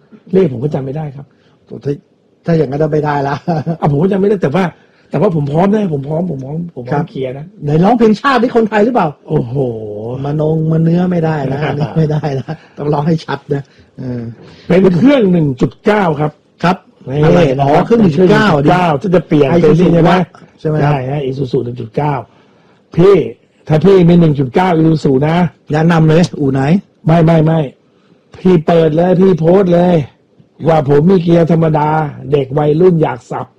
เลขผมก็จำไม่ได้ครับถ้าอย่างนั้นไม่ได้ละผมก็จำไม่ได้แต่ว่าผมพร้อมนะผมพร้อมเคลียร์นะไหนร้องเพลงชาติที่คนไทยหรือเปล่าโอ้โหมาเนื้อไม่ได้นะไม่ได้นะต้องร้องให้ชัดนะเป็นเครื่อง 1.9 ครับครับอะไรเครื่อง 1.9 จะเปลี่ยนเป็นใช่ไหมใช่ไหมใช่ฮะ Isuzu 1.9 พี่ถ้าพี่มี 1.9 Isuzu นะแนะนำเลยอู่ไหนไม่พี่เปิดเลยพี่โพสเลยว่าผมมีเกียร์ธรรมดาเด็กวัยรุ่นอยากสับ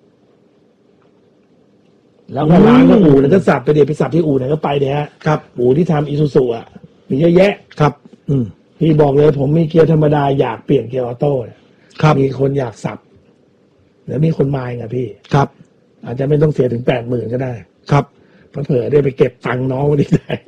แล้วก็ร้านก็อู่แล้วก็สับไปเดี๋ยวไปสับที่อู่ไหนก็ไปเนี่ยฮะครับอู่ที่ทำ Isuzu อ่ะมีเยอะแยะครับพี่บอกเลยผมมีเกียร์ธรรมดาอยากเปลี่ยนเกียร์ออโต้ครับมีคนอยากสับแล้วมีคนมาไงพี่ครับอาจจะไม่ต้องเสียถึง 80,000 ก็ได้ครับเผื่อได้ไปเก็บตังค์น้องวันนี้ได้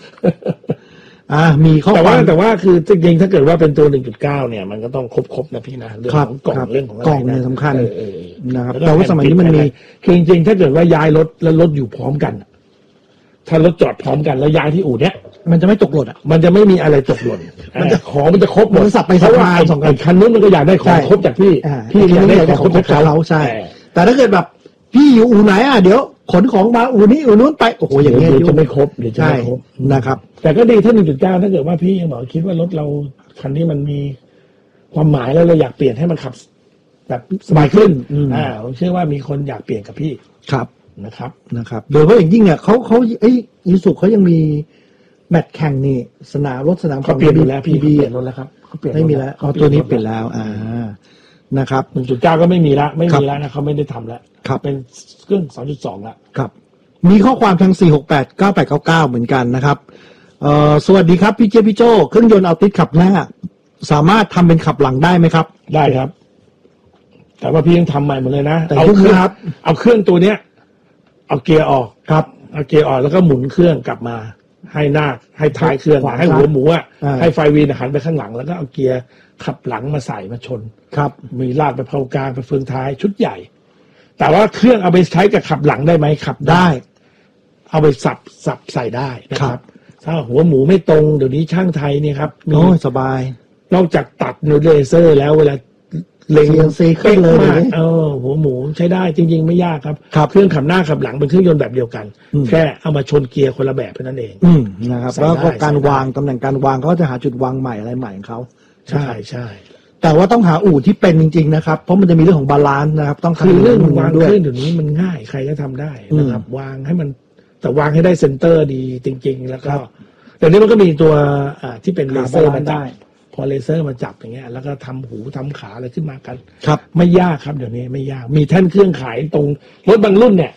มีข้อแต่ว่าคือจริงๆถ้าเกิดว่าเป็นตัว 1.9 เนี่ยมันก็ต้องครบนะพี่นะเรื่องของกล่องเรื่องของอะไรกล่องเนี่ยสำคัญนะครับแต่ว่าสมัยนี้มันมีคือจริงๆถ้าเกิดว่าย้ายรถแล้วรถอยู่พร้อมกันถ้ารถจอดพร้อมกันแล้วย้ายที่อู่เนี้ยมันจะไม่ตกหล่นมันจะไม่มีอะไรตกหล่นมันจะครบหมดสับไปสับมาสองคันนู้นมันก็อยากได้ของครบจากพี่อยากได้ของครบจากเขาใช่แต่ถ้าเกิดแบบพี่อยู่อู่ไหนเดี๋ยวขนของมาอู่นี้อู่นู้นไปโอ้โหอย่างเงี้ยจะไม่ครบเดี๋ยวจะไม่ครบนะครับแต่ก็ดีถ้า 1.9 ถ้าเกิดว่าพี่ยังบอกคิดว่ารถเราคันนี้มันมีความหมายแล้วเราอยากเปลี่ยนให้มันขับแบบสบายขึ้นผมเชื่อว่ามีคนอยากเปลี่ยนกับพี่ครับนะครับโดยเฉพาะอย่างยิ่งเนี่ยเขาอีสุเขายังมีแมตช์แข่งนี่สนามเขาเปลี่ยนไปแล้วพี่เปลี่ยนรถแล้วครับไม่มีแล้วตัวนี้เปลี่ยนแล้วนะครับ 1.9 ก็ไม่มีแล้วนะเขาไม่ได้ทำแล้วเป็นเครื่อง 2.2 แล้วครับมีข้อความทาง 4689899 เหมือนกันนะครับสวัสดีครับพี่โจ้เครื่องยนต์เอาติดขับหน้าสามารถทำเป็นขับหลังได้ไหมครับได้ครับแต่ว่าพี่ยังทำใหม่หมดเลยนะเอาเครื่องตัวเนี้ยเอาเกียร์ออกครับเอาเกียร์ออกแล้วก็หมุนเครื่องกลับมาให้หน้าให้ท้ายเครื่องให้หัวหมูให้ไฟวีนหันไปข้างหลังแล้วก็เอาเกียร์ขับหลังมาใส่มาชนครับมีลากไปเพลากลางไปเฟืองท้ายชุดใหญ่แต่ว่าเครื่องเอาไปใช้กับขับหลังได้ไหมขับได้เอาไปสับใส่ได้นะครับถ้าหัวหมูไม่ตรงเดี๋ยวนี้ช่างไทยเนี่ยครับโอ้สบายนอกจากตัดนูเลเซอร์แล้วเวลาเล็งซีขึ้นเลยหัวหมูใช้ได้จริงๆไม่ยากครับเครื่องขับหน้าขับหลังเป็นเครื่องยนต์แบบเดียวกันแค่เอามาชนเกียร์คนละแบบเท่านั้นเองนะครับแล้วก็การวางตำแหน่งการวางเขาจะหาจุดวางใหม่อะไรใหม่ของเขาใช่แต่ว่าต้องหาอู่ที่เป็นจริงๆนะครับเพราะมันจะมีเรื่องของบาลานซ์นะครับต้องคือเรื่องวางเครื่องเดี๋ยวนี้มันง่ายใครก็ทำได้นะครับวางให้มันแต่วางให้ได้เซนเตอร์ดีจริงๆแล้วก็แต่นี้มันก็มีตัวที่เป็นเลเซอร์มาจับพอเลเซอร์มาจับอย่างเงี้ยแล้วก็ทำหูทำขาอะไรขึ้นมากันครับไม่ยากครับเดี๋ยวนี้ไม่ยากมีแท่นเครื่องขายตรงรถบางรุ่นเนี่ย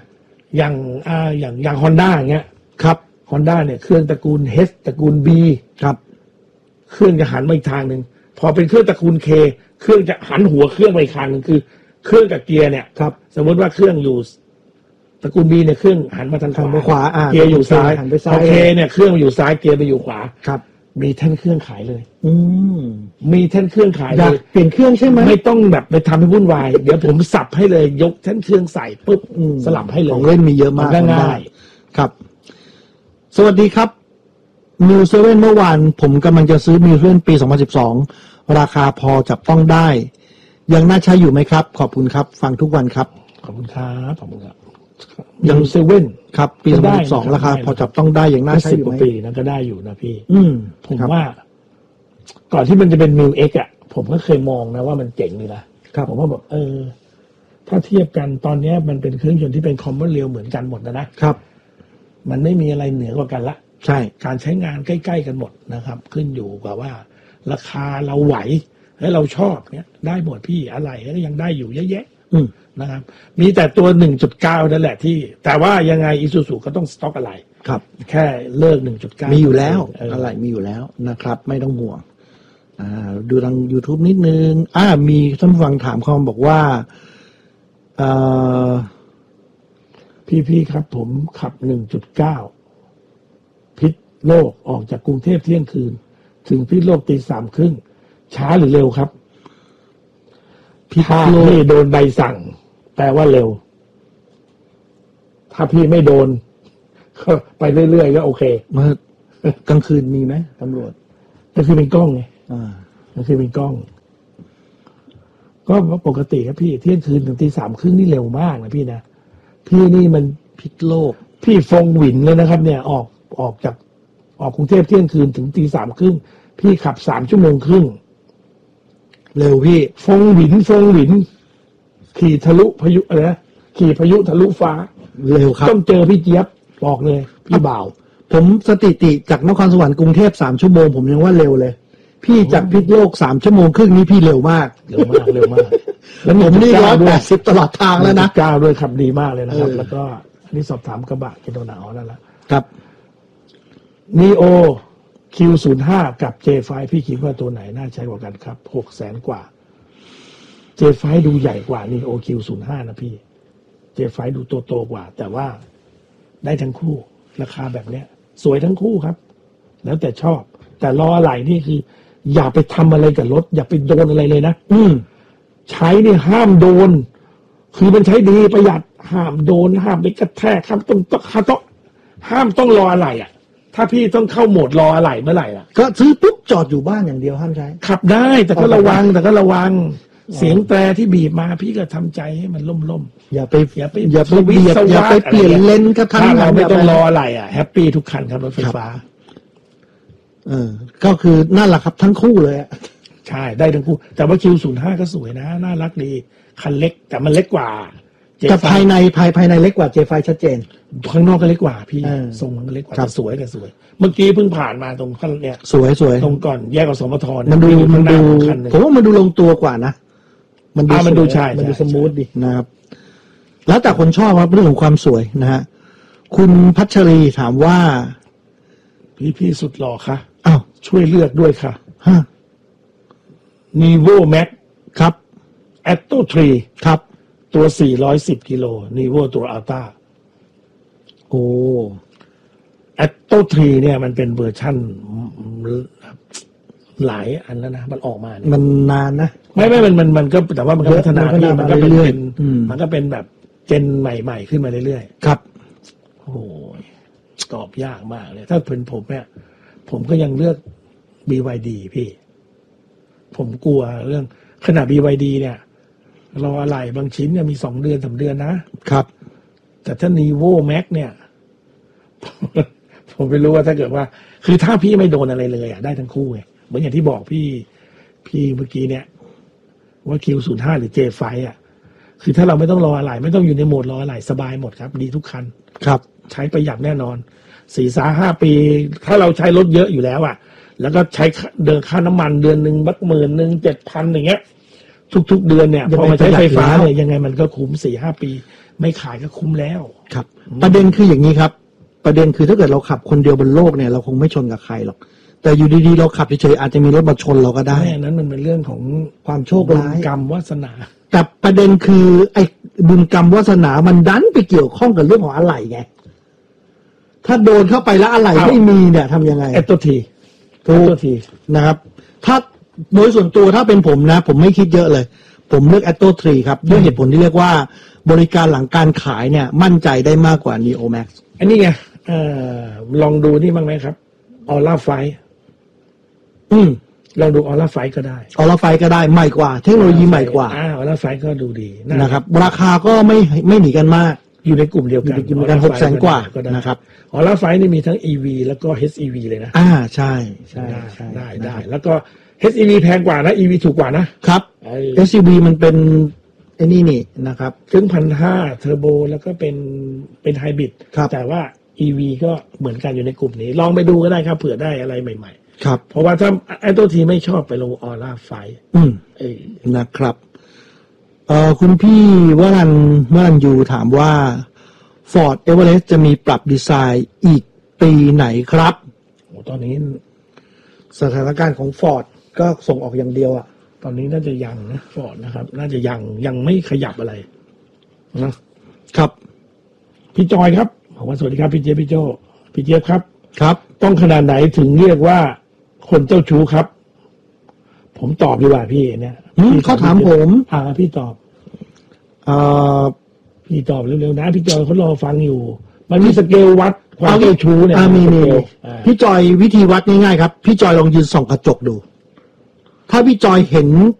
อย่างฮอนด้าอย่างเงี้ยครับฮอนด้าเนี่ยเครื่องตระกูล H ตระกูล B ครับเครื่องจะหันมาอีกทางนึงพอเป็นเครื่องตระกูล K เครื่องจะหันหัวเครื่องไปอีกทางนึงคือเครื่องกับเกียร์เนี่ยครับสมมติว่าเครื่องอยู่ตระกูล B เนี่ยเครื่องหันมาทางขวาเกียร์อยู่ซ้ายพอ K เนี่ยเครื่องอยู่ซ้ายเกียร์ไปอยู่ขวาครับมีแท่นเครื่องขายเลยมีแท่นเครื่องขายเลยเปลี่ยนเครื่องใช่ไหมไม่ต้องแบบไปทำให้วุ่นวายเดี๋ยวผมสับให้เลยยกแท่นเครื่องใส่ปุ๊บสลับให้เลยของเล่นมีเยอะมากง่ายครับสวัสดีครับมิวเซเว่นเมื่อวานผมกำลังจะซื้อมิวเซเว่นปี2012ราคาพอจับต้องได้ยังน่าใช้อยู่ไหมครับขอบคุณครับฟังทุกวันครับขอบคุณครับยังเซเว่นครับปี2012ราคาพอจับต้องได้อย่างน่าใช้อยู่ไหมปีนั้นก็ได้อยู่นะพี่ผมว่าก่อนที่มันจะเป็นมิวเอ็กอ่ะผมก็เคยมองนะว่ามันเจ๋งเลยนะผมว่าแบบถ้าเทียบกันตอนนี้มันเป็นเครื่องยนต์ที่เป็นคอมมอนเรลเหมือนกันหมดนะครับมันไม่มีอะไรเหนือกว่ากันละใช่การใช้งานใกล้ๆกันหมดนะครับขึ้นอยู่กับว่าราคาเราไหวและเราชอบเนี้ยได้หมดพี่อะไรก็ยังได้อยู่เยอะแยะนะครับมีแต่ตัว 1.9 นั่นแหละที่แต่ว่ายังไง Isuzu ก็ต้องสต็อกอะไรครับแค่เลิก 1.9 มีอยู่แล้วอะไรมีอยู่แล้วนะครับไม่ต้องห่วงดูทาง YouTube นิดนึงมีท่านผู้ฟังถามเข้ามาบอกว่าพี่ครับผมขับ 1.9 พิษโลกออกจากกรุงเทพเที่ยงคืนถึงพิษโลก 3:30 ช้าหรือเร็วครับถ้าพี่โดนใบสั่งแปลว่าเร็วถ้าพี่ไม่โดนก็ไปเรื่อยๆก็โอเคเมื่อกลางคืนมีไหมตำรวจกลางคืนเป็นกล้องไงกลางคืนเป็นกล้องก็ปกติครับพี่เที่ยงคืนถึงตี 3:30นี่เร็วมากนะพี่นะพี่นี่มันพิษโลกพี่ฟงหวินเลยนะครับ เนี่ยออกกรุงเทพเที่ยงคืนถึงตี 3:30พี่ขับ3 ชั่วโมงครึ่งเร็วพี่ฟงหวินขี่ทะลุพายุอะไรนะขี่พายุทะลุฟ้าเร็วครับต้องเจอพี่เจี๊ยบบอกเลยพี่บ่าวผมสถิติจากนครสวรรค์กรุงเทพ3 ชั่วโมงผมยังว่าเร็วเลย พี่จากพิษโลก3 ชั่วโมงครึ่งนี้พี่เร็วมากเร็วมากแล้วผมนี่180ตลอดทางแล้วนะ 9ด้วยขับดีมากเลยนะครับเออแล้วก็อันนี้สอบถามกระบะเกโดนาอ๋อนั่นแหละครับ Neo Q05 กับ J5 พี่คิดว่าตัวไหนน่าใช้กว่ากันครับ600,000 กว่า J5 ดูใหญ่กว่า Neo Q05 นะพี่ J5 ดูโตกว่า แต่ว่าได้ทั้งคู่ราคาแบบเนี้ย สวยทั้งคู่ครับ แล้วแต่ชอบ แต่ล้ออะไหล่นี่คือ อย่าไปทำอะไรกับรถ อย่าไปโดนอะไรเลยนะ ใช้นี่ห้ามโดน คือมันใช้ดีประหยัดห้ามโดนห้ามไปกระแทกห้ามต้องรออะไรอ่ะ ถ้าพี่ต้องเข้าโหมดรออะไรเมื่อไหร่อ่ะก็ซื้อปุ๊บจอดอยู่บ้านอย่างเดียวห้ามใช้ขับได้แต่ก็ระวังเสียงแตรที่บีบมาพี่ก็ทำใจให้มันล่มอย่าไปอย่าไปเบียดอย่าไปเปลี่ยนเลนกระทันถ้าหัเรานไม่ต้องรออะไรอ่ะแฮปปี้ทุกคันครับรถไฟฟ้าก็คือนั่นแหละครับทั้งคู่เลยอะใช่ได้ทั้งคู่ แต่ว่า Q05 ก็สวยนะน่ารักดีคันเล็กแต่มันเล็กกว่าแต่ภายในเล็กกว่า J5 ชัดเจนข้างนอกก็เล็กกว่าพี่เออทรงมันก็เล็กกว่าครับแต่สวยเมื่อกี้เพิ่งผ่านมาตรงขั้นเนี่ยสวยตรงก่อนแยกกับสมทรมันดูข้างหน้าคันหนึ่งผมว่ามันดูลงตัวกว่านะ มันมันดูสวยใช่มันดูใช่สมูทดีนะครับ แล้วแต่คนชอบครับเรื่องของความสวยนะฮะคุณพัชรีถามว่าพี่สุดหล่อค่ะอ้าวช่วยเลือกด้วยค่ะฮะ Nevo Max ครับ Atto ครับ 3ตัว 410 กิโล Nevo ตัว Alta โอ้ Atto 3เนี่ยมันเป็นเวอร์ชั่นหลายอันแล้วนะมันออกมาเนี่ยมันนานนะไม่มันก็แต่ว่ามันก็พัฒนามันก็พี่มันก็เป็นเรื่อยๆมันก็เป็นแบบเจนใหม่ๆขึ้นมาเรื่อยครับๆโอ้ยตอบยากมากเลย ถ้าเป็นผมเนี่ยผมก็ยังเลือก BYD พี่ ผมกลัวเรื่องขนาด BYD เนี่ยรออะไรบางชิ้นเนี่ยมี2 เดือน 3 เดือนนะครับ แต่ถ้า Nevo Max เนี่ย ผมไม่รู้ว่าถ้าเกิดว่า คือถ้าพี่ไม่โดนอะไรเลยอ่ะได้ทั้งคู่ไงเหมือนอย่างที่บอกพี่เมื่อกี้เนี่ย ว่า Q05 หรือ J5 อ่ะ คือถ้าเราไม่ต้องรออะไร ไม่ต้องอยู่ในโหมดรออะไรสบายหมดครับ ดีทุกคันครับใช้ประหยัดแน่นอน 4-5 ปี ถ้าเราใช้รถเยอะอยู่แล้วอ่ะ แล้วก็ใช้เดินค่าน้ำมันเดือนหนึ่งบัก10,000 7,000อย่างเงี้ย ทุกๆเดือนเนี่ยยังพอไงมาใช้ไฟฟ้าประหยัดอยู่แล้วเนี่ยยังไงมันก็คุ้ม 4-5 ปี ไม่ขายก็คุ้มแล้วครับ ประเด็นคืออย่างนี้ครับ ประเด็นคือถ้าเกิดเราขับคนเดียวบนโลกเนี่ยเราคงไม่ชนกับใครหรอก แต่อยู่ดีๆเราขับเฉยๆอาจจะมีรถมาชนเราก็ได้แม่นั้นมันเป็นเรื่องของความโชคร้ายกรรมวาสนาแต่ประเด็นคือไอ้บุญกรรมวาสนามันดันไปเกี่ยวข้องกับเรื่องของอะไหล่ไง ถ้าโดนเข้าไปแล้วอะไหล่อ้าวไม่มีเนี่ยทำยังไงเอตโตทีถูกนะครับ ถ้าโดยส่วนตัวถ้าเป็นผมนะ ผมไม่คิดเยอะเลย ผมเลือก Atto 3 ครับ ด้วยเหตุผลที่เรียกว่าบริการหลังการขายเนี่ย มั่นใจได้มากกว่า Neo Max อันนี้ไงลองดูนี่บ้างไหมครับออร่าไฟลองดูออร่าไฟก็ได้เอาละไฟก็ได้ใหม่กว่า เทคโนโลยีใหม่กว่าออร่าไฟก็ดูดีนะครับ ราคาก็ไม่หนีกันมากอยู่ในกลุ่มเดียวกันอยู่ในกลุ่มเดียวกัน Aura 600,000 กว่าก็ได้นะครับออร่าไฟนี่มีทั้ง EV แล้วก็ HEV เลยนะใช่ใช่ได้นะครับแล้วก็ HEV แพงกว่านะ EV ถูกกว่านะครับ SUV มันเป็นไอ้นี่นะครับถึง1,500เทอร์โบแล้วก็เป็นไฮบริดครับแต่ว่า EV ก็เหมือนกันอยู่ในกลุ่มนี้ ลองไปดูก็ได้ครับเผื่อได้อะไรใหม่ครับๆ เพราะว่าถ้าไอ้ตัวทีไม่ชอบไปลงออร่าไฟนะครับคุณพี่วรันยูถามว่า Ford Everest จะมีปรับดีไซน์อีกปีไหนครับโอ้ตอนนี้สถานการณ์ของ Ford ก็ส่งออกอย่างเดียวอ่ะตอนนี้น่าจะยังนะฟอร์ดนะครับ น่าจะยังไม่ขยับอะไรนะครับ พี่จอยครับบอกว่าสวัสดีครับพี่เจี๊ยบพี่โจพี่เจี๊ยบครับครับต้องขนาดไหนถึงเรียกว่าคนเจ้าชู้ครับ ผมตอบดีกว่าพี่เนี่ยเขาถามผมพี่ตอบ พี่ตอบเร็วๆนะพี่จอยเขารอฟังอยู่ มันมีสเกลวัดความเจ้าชู้เนี่ยมีสเกลพี่จอยวิธีวัดง่ายๆครับ พี่จอยลองยืนส่องกระจกดู ถ้าพี่จอยเห็น